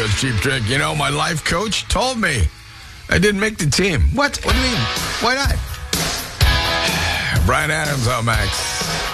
goes, Cheap Trick, my life coach told me I didn't make the team. What? What do you mean? Why not? Brian Adams, Max.